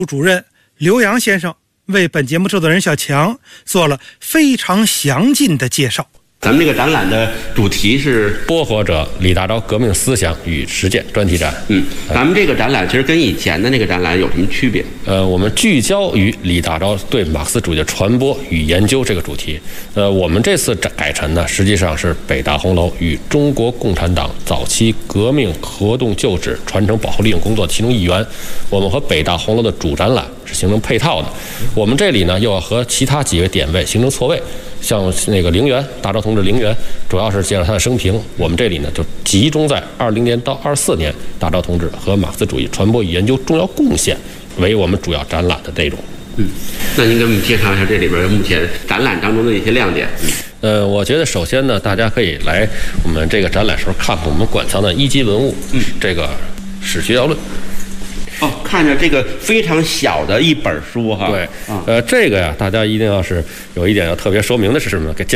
主任刘洋先生为本节目制作人小强做了非常详尽的介绍。 咱们这个展览的主题是播活者李大钊革命思想与实践专题展。 咱们这个展览其实跟以前的那个展览有什么区别？ 我们聚焦于李大钊对马克思主义的传播与研究这个主题。我们这次改陈呢，实际上是北大红楼与中国共产党早期革命活动旧址传承保护利用工作其中一员。我们和北大红楼的主展览是形成配套的。我们这里呢，又要和其他几个点位形成错位。像那个陵园，大钊同志陵园，主要是介绍他的生平。我们这里呢，就集中在20年到24年大钊同志和马克思主义传播与研究重要贡献为我们主要展览的内容。 那您给我们介绍一下这里边目前展览当中的一些亮点。 我觉得首先呢，大家可以来我们这个展览时候看看我们馆藏的一级文物，这个《史学要论》。 看着这个非常小的一本书哈。 对，这个呀，大家一定要是有一点要特别说明的是什么呢？